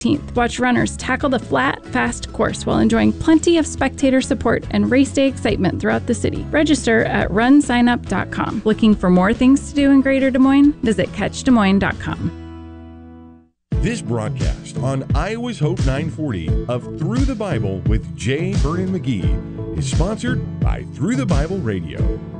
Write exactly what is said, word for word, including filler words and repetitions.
eighteenth. Watch runners tackle the flat, fast course while enjoying plenty of spectator support and race day excitement throughout the city. Register at run sign up dot com. Looking for more things to do in Greater Des Moines? Visit catch des moines dot com. This broadcast on Iowa's Hope nine forty of Through the Bible with J. Vernon McGee is sponsored by Through the Bible Radio.